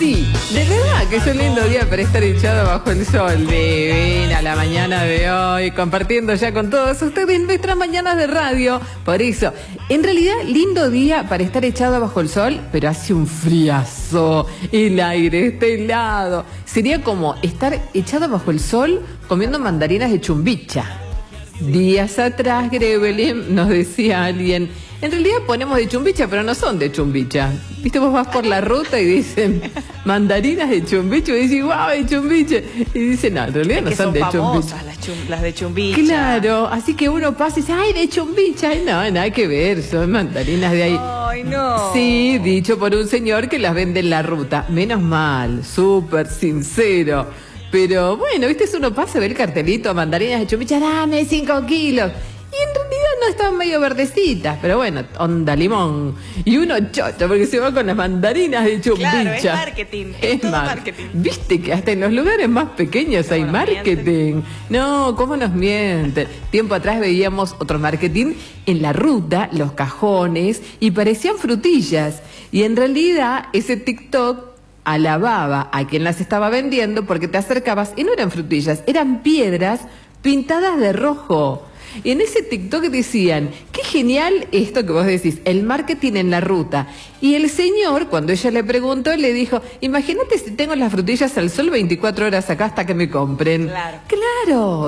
Sí, de verdad que es un lindo día para estar echado bajo el sol. Divina la mañana de hoy, compartiendo ya con todos ustedes nuestras mañanas de radio. Por eso, en realidad, lindo día para estar echado bajo el sol, pero hace un friazo. El aire está helado. Sería como estar echado bajo el sol comiendo mandarinas de chumbicha. Días atrás, Grevelin, nos decía alguien, en realidad ponemos de chumbicha, pero no son de chumbicha. Viste, vos vas por la ruta y dicen mandarinas de chumbicha, y dices, wow, de chumbicha. Y dicen, no, en realidad es no son de chumbicha. Las de chumbicha. Claro, así que uno pasa y dice, ay, de chumbicha. Ay, no, nada que ver, son mandarinas de ahí. Ay, no. Sí, dicho por un señor que las vende en la ruta. Menos mal, súper sincero. Pero bueno, viste, uno pasa a ver el cartelito, mandarinas de chumbicha, dame 5 kilos. Y en realidad no estaban medio verdecitas, pero bueno, onda limón. Y uno chocho, porque se va con las mandarinas de chumbicha. Claro, es marketing, es todo marketing. Viste que hasta en los lugares más pequeños hay marketing. No, ¿cómo nos mienten? Tiempo atrás veíamos otro marketing en la ruta, los cajones, y parecían frutillas. Y en realidad ese TikTok alababa a quien las estaba vendiendo porque te acercabas y no eran frutillas, eran piedras pintadas de rojo. Y en ese TikTok decían, qué genial esto que vos decís, el marketing en la ruta. Y el señor, cuando ella le preguntó, le dijo, imagínate si tengo las frutillas al sol 24 horas acá hasta que me compren. Claro,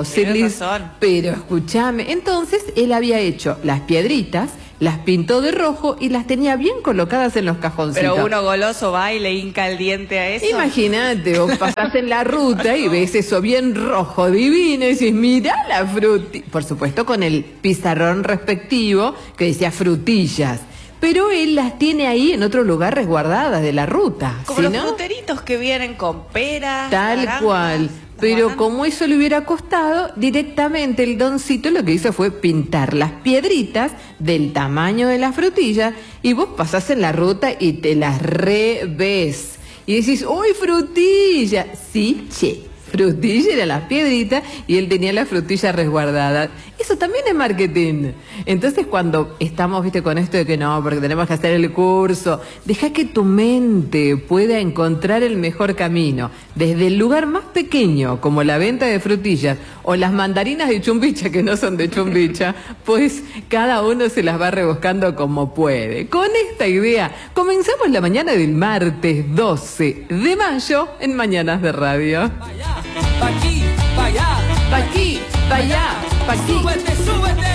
pero escúchame, entonces él había hecho las piedritas, las pintó de rojo y las tenía bien colocadas en los cajoncitos. Pero uno goloso va y le hinca el diente a eso. Imagínate, vos pasás en la ruta y ves eso bien rojo, divino, y decís, mirá la frutilla. Por supuesto con el pizarrón respectivo que decía frutillas. Pero él las tiene ahí en otro lugar resguardadas de la ruta. Como los fruteritos que vienen con peras. Tal naranjas, cual. Pero como eso le hubiera costado, directamente el doncito lo que hizo fue pintar las piedritas del tamaño de las frutillas y vos pasás en la ruta y te las revés. Y decís, ¡uy, frutilla! Sí, che. Frutilla era las piedritas y él tenía la frutilla resguardada. Eso también es marketing. Entonces cuando estamos, viste, con esto de que no, porque tenemos que hacer el curso, deja que tu mente pueda encontrar el mejor camino. Desde el lugar más pequeño, como la venta de frutillas, o las mandarinas de chumbicha, que no son de chumbicha, pues cada uno se las va rebuscando como puede. Con esta idea, comenzamos la mañana del martes 12 de mayo en Mañanas de Radio. Pa' aquí, pa' allá, pa' aquí, pa' allá, pa' aquí. Súbete, súbete.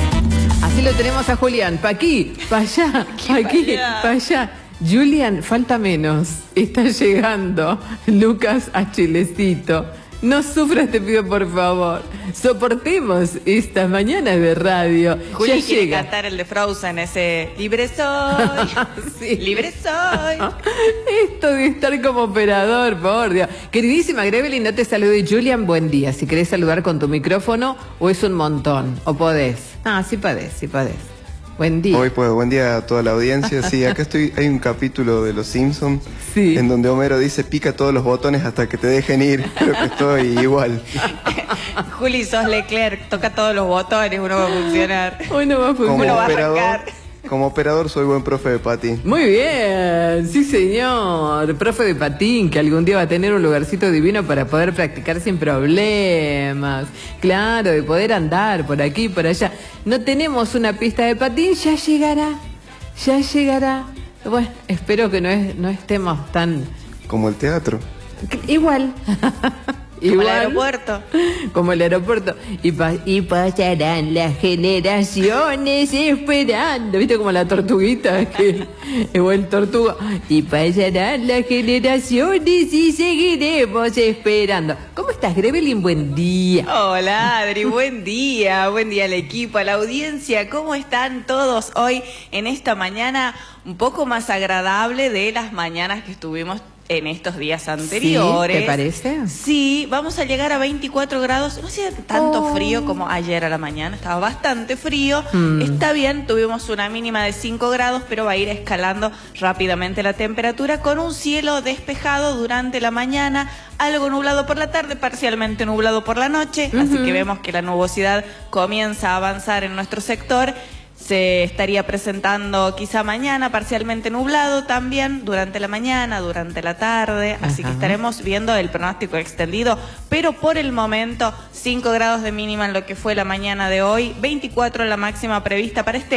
Así lo tenemos a Julián, pa' aquí, pa' allá, pa' aquí, pa' allá. Julián, falta menos, está llegando Lucas a Chilecito. No sufras, te pido por favor. Soportemos estas mañanas de radio. Juli ya quiere llega. cantar el de Frozen, ese libre soy, sí. Libre soy. Esto de estar como operador, por Dios. Queridísima Grevelin, no te salude. Julián, buen día. Si querés saludar con tu micrófono o es un montón, o podés. Sí podés, sí podés. Buen día. Hoy puedo, buen día a toda la audiencia. Sí, acá estoy, hay un capítulo de Los Simpsons en donde Homero dice pica todos los botones hasta que te dejen ir. Creo que estoy igual. Juli, sos Leclerc, toca todos los botones, uno va a funcionar. Uno va a funcionar. Como operador soy buen profe de patín. Muy bien, sí señor, profe de patín, que algún día va a tener un lugarcito divino para poder practicar sin problemas. Claro, de poder andar por aquí, por allá. No tenemos una pista de patín, ya llegará, ya llegará. Bueno, espero que no estemos tan... Como el teatro. Igual. Como el aeropuerto. Como el aeropuerto. Y pasarán las generaciones esperando. ¿Viste como la tortuguita? O el tortuga. Y pasarán las generaciones y seguiremos esperando. ¿Cómo estás, Grevelin? Buen día. Hola, Adri. Buen día. Buen día al equipo, a la audiencia. ¿Cómo están todos hoy en esta mañana un poco más agradable de las mañanas que estuvimos en estos días anteriores? ¿Sí? ¿Te parece? Sí, vamos a llegar a 24 grados. No hacía tanto frío como ayer a la mañana, estaba bastante frío. Está bien, tuvimos una mínima de 5 grados, pero va a ir escalando rápidamente la temperatura con un cielo despejado durante la mañana, algo nublado por la tarde, parcialmente nublado por la noche, así que vemos que la nubosidad comienza a avanzar en nuestro sector. se estaría presentando quizá mañana, parcialmente nublado también, durante la mañana, durante la tarde, así que estaremos viendo el pronóstico extendido, pero por el momento 5 grados de mínima en lo que fue la mañana de hoy, 24 la máxima prevista para este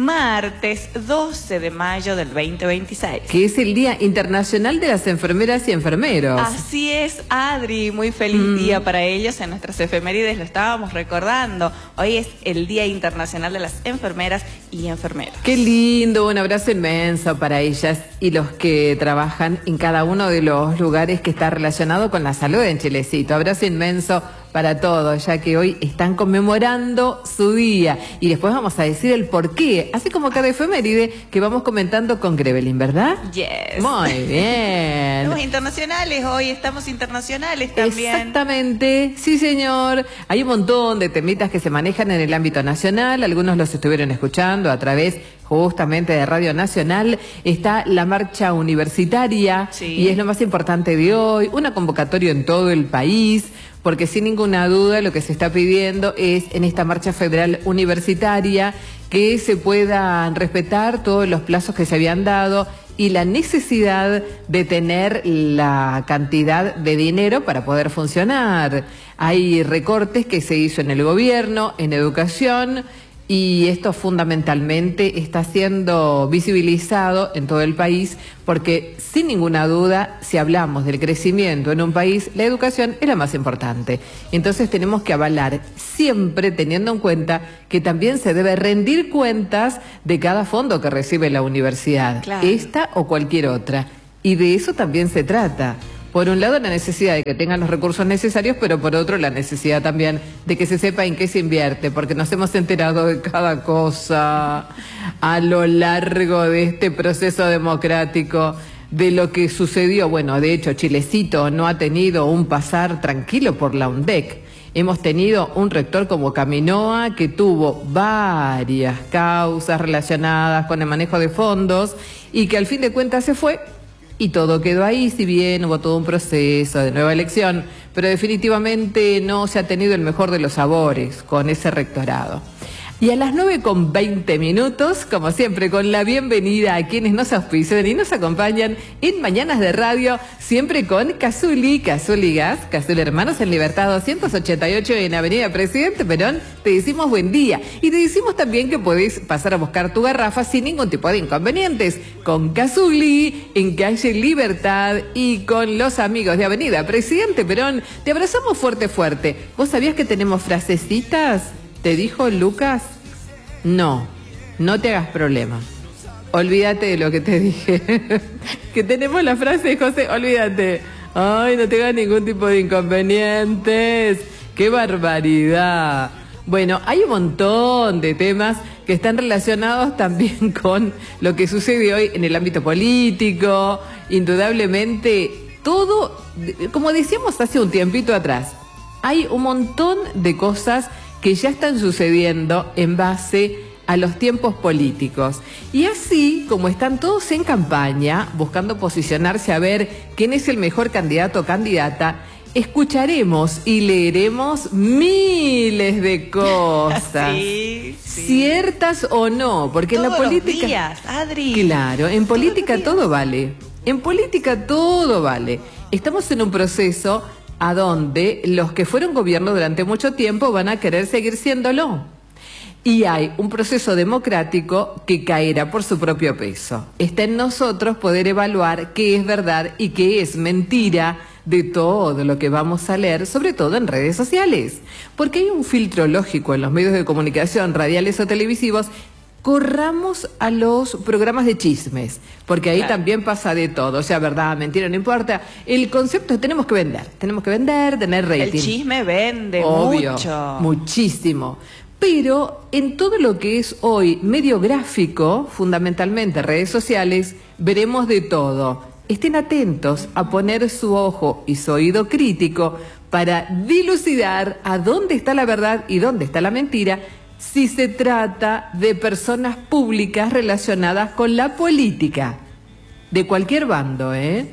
martes 12 de mayo del 2026. Que es el Día Internacional de las Enfermeras y Enfermeros. Así es, Adri, muy feliz día para ellos. En nuestras efemérides lo estábamos recordando. Hoy es el Día Internacional de las Enfermeras y Enfermeros. Qué lindo, un abrazo inmenso para ellas y los que trabajan en cada uno de los lugares que está relacionado con la salud en Chilecito. Abrazo inmenso para todos, ya que hoy están conmemorando su día. Y después vamos a decir el porqué, así como cada efeméride que vamos comentando con Grevelin, ¿verdad? Yes. Muy bien. Estamos internacionales hoy, estamos internacionales también. Exactamente, sí señor. Hay un montón de temitas que se manejan en el ámbito nacional, algunos los estuvieron escuchando a través justamente de Radio Nacional. Está la marcha universitaria, y es lo más importante de hoy, una convocatoria en todo el país, porque sin ninguna duda lo que se está pidiendo es en esta marcha federal universitaria que se puedan respetar todos los plazos que se habían dado y la necesidad de tener la cantidad de dinero para poder funcionar. Hay recortes que se hizo en el gobierno, en educación, y esto fundamentalmente está siendo visibilizado en todo el país porque sin ninguna duda, si hablamos del crecimiento en un país, la educación es la más importante. Entonces tenemos que avalar siempre teniendo en cuenta que también se debe rendir cuentas de cada fondo que recibe la universidad, esta o cualquier otra. Y de eso también se trata. Por un lado, la necesidad de que tengan los recursos necesarios, pero por otro, la necesidad también de que se sepa en qué se invierte, porque nos hemos enterado de cada cosa a lo largo de este proceso democrático, de lo que sucedió. Bueno, de hecho, Chilecito no ha tenido un pasar tranquilo por la UNDEC. Hemos tenido un rector como Caminoa que tuvo varias causas relacionadas con el manejo de fondos y que al fin de cuentas se fue. Y todo quedó ahí, si bien hubo todo un proceso de nueva elección, pero definitivamente no se ha tenido el mejor de los sabores con ese rectorado. Y a las 9:20, como siempre, con la bienvenida a quienes nos auspician y nos acompañan en Mañanas de Radio, siempre con Cazuli Gas, Cazuli Hermanos en Libertad 288 en Avenida Presidente Perón. Te decimos buen día y te decimos también que podés pasar a buscar tu garrafa sin ningún tipo de inconvenientes con Cazuli en calle Libertad y con los amigos de Avenida Presidente Perón. Te abrazamos fuerte, fuerte. ¿Vos sabías que tenemos frasecitas? ¿Te dijo Lucas? No te hagas problema. Olvídate de lo que te dije. Que tenemos la frase de José, olvídate. Ay, no tengas ningún tipo de inconvenientes. ¡Qué barbaridad! Bueno, hay un montón de temas que están relacionados también con lo que sucede hoy en el ámbito político. Indudablemente, todo, como decíamos hace un tiempito atrás, hay un montón de cosas que ya están sucediendo en base a los tiempos políticos. Y así como están todos en campaña, buscando posicionarse a ver quién es el mejor candidato o candidata, escucharemos y leeremos miles de cosas. Sí. Ciertas o no, porque todos en la política... los días, Adri. Claro, en política todo vale. En política todo vale. Estamos en un proceso a donde los que fueron gobierno durante mucho tiempo van a querer seguir siéndolo. Y hay un proceso democrático que caerá por su propio peso. Está en nosotros poder evaluar qué es verdad y qué es mentira de todo lo que vamos a leer, sobre todo en redes sociales. Porque hay un filtro lógico en los medios de comunicación, radiales o televisivos. Corramos a los programas de chismes, porque ahí también pasa de todo, o sea, verdad, mentira, no importa. El concepto es tenemos que vender, tener rating. El chisme vende mucho. Muchísimo. Pero en todo lo que es hoy medio gráfico, fundamentalmente redes sociales, veremos de todo. Estén atentos a poner su ojo y su oído crítico para dilucidar a dónde está la verdad y dónde está la mentira, si se trata de personas públicas relacionadas con la política, de cualquier bando,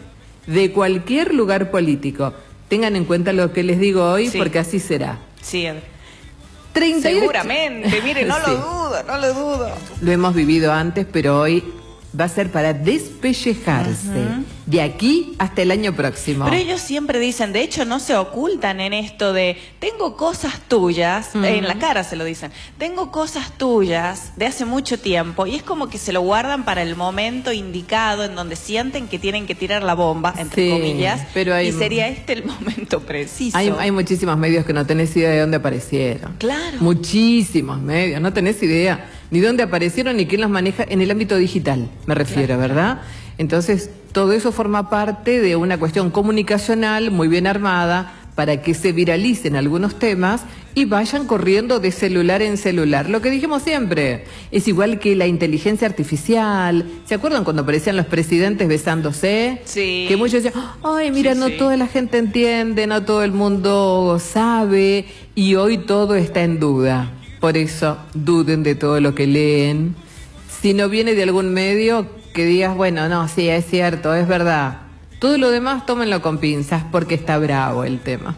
de cualquier lugar político. Tengan en cuenta lo que les digo hoy, porque así será. Sí, 38... seguramente, mire, no lo dudo. dudo. Lo hemos vivido antes, pero hoy va a ser para despellejarse de aquí hasta el año próximo. Pero ellos siempre dicen, de hecho no se ocultan en esto de, tengo cosas tuyas, en la cara se lo dicen, tengo cosas tuyas de hace mucho tiempo, y es como que se lo guardan para el momento indicado en donde sienten que tienen que tirar la bomba, entre comillas, pero y sería este el momento preciso. Hay muchísimos medios que no tenés idea de dónde aparecieron. Claro. Muchísimos medios, no tenés idea ni dónde aparecieron ni quién los maneja en el ámbito digital, me refiero, ¿verdad? Entonces, todo eso forma parte de una cuestión comunicacional muy bien armada para que se viralicen algunos temas y vayan corriendo de celular en celular. Lo que dijimos siempre, es igual que la inteligencia artificial. ¿Se acuerdan cuando aparecían los presidentes besándose? Sí. Que muchos decían, ay, mira, no toda la gente entiende, no todo el mundo sabe, y hoy todo está en duda. Por eso, duden de todo lo que leen. Si no viene de algún medio, que digas, bueno, no, sí, es cierto, es verdad. Todo lo demás, tómenlo con pinzas, porque está bravo el tema.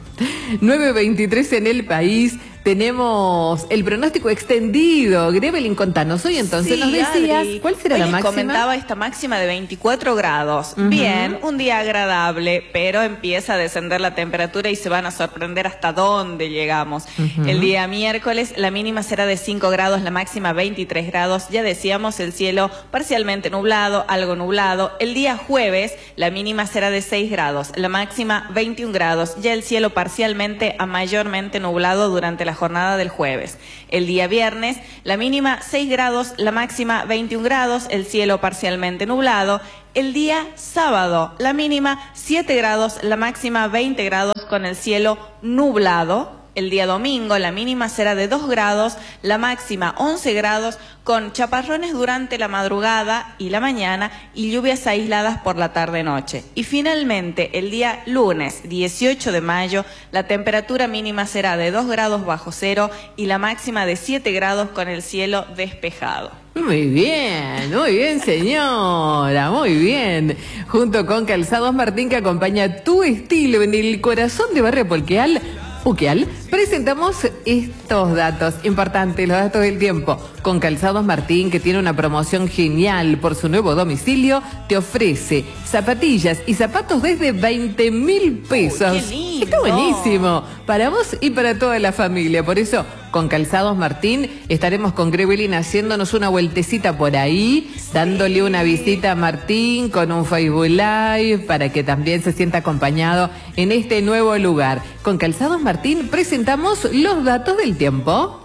9:23 en el país. Tenemos el pronóstico extendido. Grevelin, contanos. Hoy entonces nos decías, Adri, ¿cuál será la máxima? Comentaba esta máxima de 24 grados. Bien, un día agradable, pero empieza a descender la temperatura y se van a sorprender hasta dónde llegamos. El día miércoles la mínima será de 5 grados, la máxima 23 grados. Ya decíamos, el cielo parcialmente nublado, algo nublado. El día jueves la mínima será de 6 grados, la máxima 21 grados. Ya el cielo parcialmente a mayormente nublado durante la jornada del jueves. El día viernes, la mínima 6 grados, la máxima 21 grados, el cielo parcialmente nublado. El día sábado, la mínima 7 grados, la máxima 20 grados con el cielo nublado. El día domingo, la mínima será de 2 grados, la máxima 11 grados, con chaparrones durante la madrugada y la mañana y lluvias aisladas por la tarde-noche. Y finalmente, el día lunes, 18 de mayo, la temperatura mínima será de 2 grados bajo cero y la máxima de 7 grados con el cielo despejado. Muy bien, señora, muy bien. Junto con Calzados Martín, que acompaña tu estilo en el corazón de Barrio Uquial, presentamos estos datos importantes, los datos del tiempo. Con Calzados Martín, que tiene una promoción genial por su nuevo domicilio, te ofrece zapatillas y zapatos desde 20.000 pesos. ¡Qué lindo! Está buenísimo, para vos y para toda la familia. Por eso, con Calzados Martín, estaremos con Grevelin haciéndonos una vueltecita por ahí, dándole una visita a Martín con un Facebook Live, para que también se sienta acompañado en este nuevo lugar. Con Calzados Martín presentamos los datos del tiempo.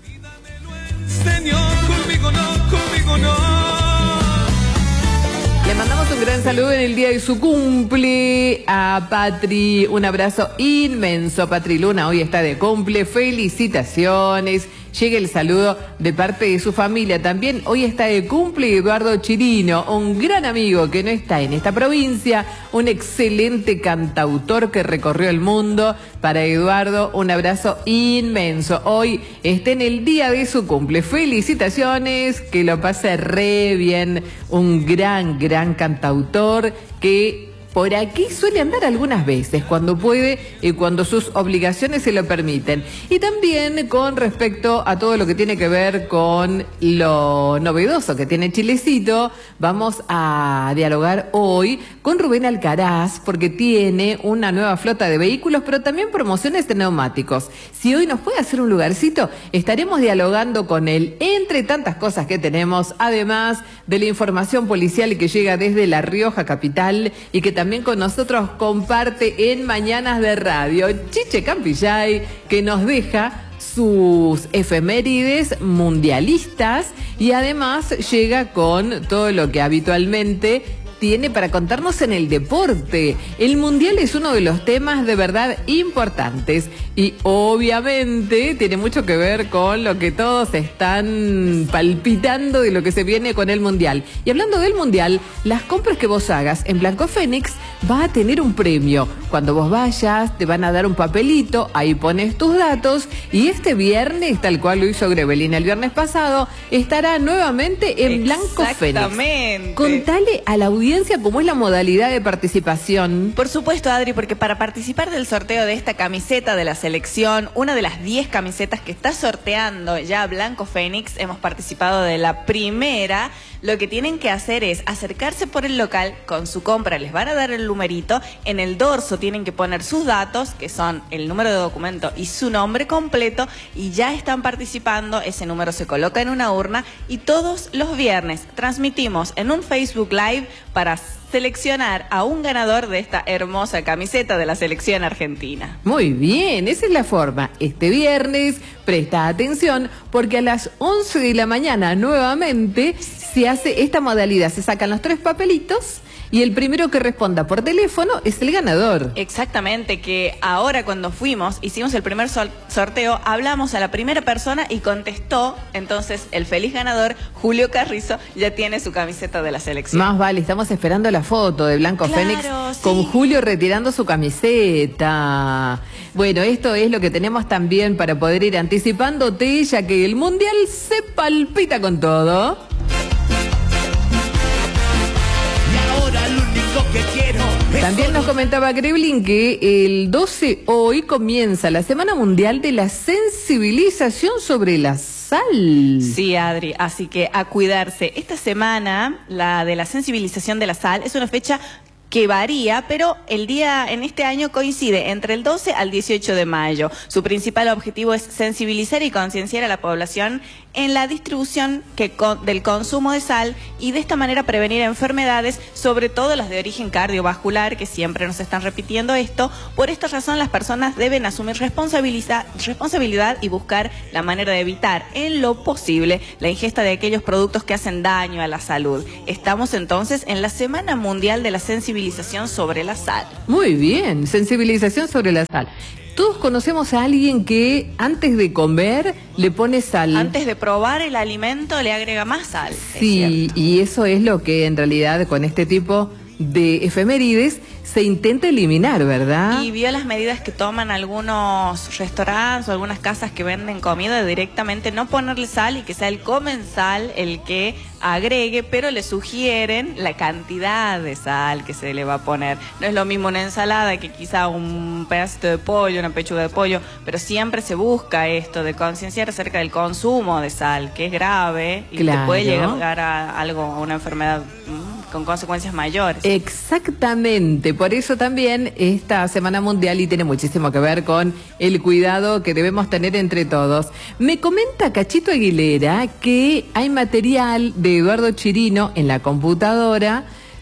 Señor, conmigo no. Le mandamos un gran saludo en el día de su cumple a Patri. Un abrazo inmenso. Patri Luna hoy está de cumple. Felicitaciones. Llega el saludo de parte de su familia. También hoy está de cumple Eduardo Chirino, un gran amigo que no está en esta provincia, un excelente cantautor que recorrió el mundo. Para Eduardo, un abrazo inmenso. Hoy está en el día de su cumple. Felicitaciones, que lo pase re bien. Un gran cantautor que por aquí suele andar algunas veces, cuando puede y cuando sus obligaciones se lo permiten. Y también con respecto a todo lo que tiene que ver con lo novedoso que tiene Chilecito, vamos a dialogar hoy con Rubén Alcaraz, porque tiene una nueva flota de vehículos, pero también promociones de neumáticos. Si hoy nos puede hacer un lugarcito, estaremos dialogando con él, entre tantas cosas que tenemos, además de la información policial que llega desde La Rioja capital y que también con nosotros comparte en Mañanas de Radio. Chiche Campillay, que nos deja sus efemérides mundialistas y además llega con todo lo que habitualmente tiene para contarnos en el deporte. El mundial es uno de los temas de verdad importantes y obviamente tiene mucho que ver con lo que todos están palpitando de lo que se viene con el mundial. Y hablando del mundial, las compras que vos hagas en Blanco Fénix va a tener un premio. Cuando vos vayas, te van a dar un papelito, ahí pones tus datos, y este viernes, tal cual lo hizo Grevelina el viernes pasado, estará nuevamente en Blanco Fénix. Exactamente. Contale a la audiencia cómo es la modalidad de participación. Por supuesto, Adri, porque para participar del sorteo de esta camiseta de la selección, una de las 10 camisetas que está sorteando ya Blanco Fénix, hemos participado de la primera. Lo que tienen que hacer es acercarse por el local con su compra, les van a dar el numerito, en el dorso tienen que poner sus datos, que son el número de documento y su nombre completo, y ya están participando. Ese número se coloca en una urna y todos los viernes transmitimos en un Facebook Live para seleccionar a un ganador de esta hermosa camiseta de la selección argentina. Muy bien, esa es la forma. Este viernes, presta atención, porque a las 11 de la mañana nuevamente se hace esta modalidad. Se sacan los 3 papelitos y el primero que responda por teléfono es el ganador. Exactamente, que ahora cuando fuimos, hicimos el primer sorteo, hablamos a la primera persona y contestó. Entonces el feliz ganador, Julio Carrizo, ya tiene su camiseta de la selección. Más vale, estamos esperando la foto de Blanco Fénix con Julio retirando su camiseta. Bueno, esto es lo que tenemos también para poder ir anticipándote, ya que el Mundial se palpita con todo. También nos comentaba Greblin que el 12 hoy comienza la Semana Mundial de la Sensibilización sobre la Sal. Sí, Adri, así que a cuidarse. Esta semana, la de la sensibilización de la sal, es una fecha que varía, pero el día en este año coincide entre el 12 al 18 de mayo. Su principal objetivo es sensibilizar y concienciar a la población en la distribución del consumo de sal y de esta manera prevenir enfermedades, sobre todo las de origen cardiovascular, que siempre nos están repitiendo esto. Por esta razón, las personas deben asumir responsabilidad y buscar la manera de evitar en lo posible la ingesta de aquellos productos que hacen daño a la salud. Estamos entonces en la Semana Mundial de la Sensibilización sobre la Sal. Muy bien, sensibilización sobre la sal. Todos conocemos a alguien que antes de comer le pone sal. Antes de probar el alimento le agrega más sal. Sí, y eso es lo que en realidad con este tipo de efemérides se intenta eliminar, ¿verdad? Y vio las medidas que toman algunos restaurantes o algunas casas que venden comida, de directamente no ponerle sal y que sea el comensal el que agregue, pero le sugieren la cantidad de sal que se le va a poner. No es lo mismo una ensalada que quizá un pedacito de pollo, una pechuga de pollo, pero siempre se busca esto de concienciar acerca del consumo de sal, que es grave y te puede llegar a algo, a una enfermedad con consecuencias mayores. Exactamente, por eso también esta Semana Mundial y tiene muchísimo que ver con el cuidado que debemos tener entre todos. Me comenta Cachito Aguilera que hay material de Eduardo Chirino en la computadora.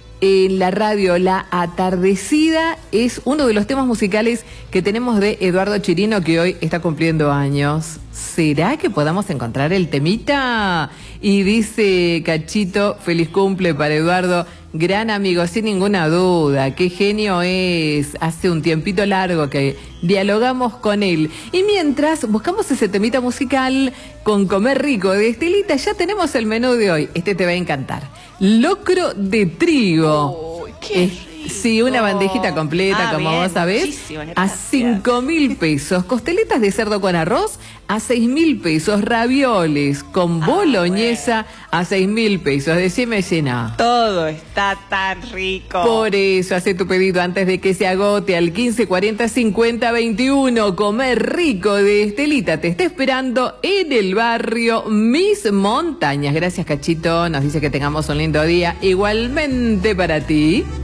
En la radio La Atardecida es uno de los temas musicales que tenemos de Eduardo Chirino, que hoy está cumpliendo años. ¿Será que podamos encontrar el temita? Y dice Cachito, feliz cumple para Eduardo, gran amigo, sin ninguna duda, qué genio es. Hace un tiempito largo que dialogamos con él. Y mientras buscamos ese temita musical con Comer Rico de Estelita, ya tenemos el menú de hoy. Este te va a encantar. Locro de trigo. Uy, qué rico. Sí, una bandejita completa, como bien, vos sabés, a 5.000 pesos. Costeletas de cerdo con arroz a 6.000 pesos. Ravioles con boloñesa a 6.000 pesos. Decime si no. Todo está tan rico. Por eso, hace tu pedido antes de que se agote al 1540-5021. Comer Rico de Estelita te está esperando en el barrio Mis Montañas. Gracias, Cachito. Nos dice que tengamos un lindo día. Igualmente para ti.